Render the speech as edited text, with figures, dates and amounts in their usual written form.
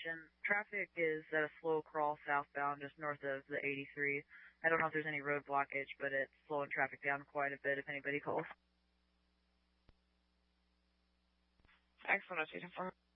location. Traffic is at a slow crawl southbound just north of the 83. I don't know if there's any road blockage, but it's slowing traffic down quite a bit if anybody calls. Excellent. 4.